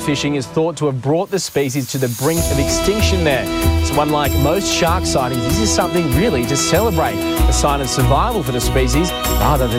fishing is thought to have brought the species to the brink of extinction there. So unlike most shark sightings, this is something really to celebrate, a sign of survival for the species rather than